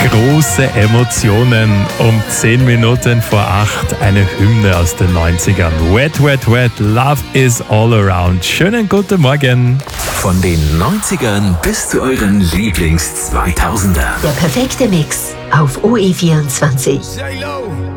Große Emotionen um 10 Minuten vor 8. Eine Hymne aus den 90ern. Wet, wet, wet, love is all around. Schönen guten Morgen. Von den 90ern bis zu euren Lieblings-2000er. Der perfekte Mix auf OE24. J-Lo.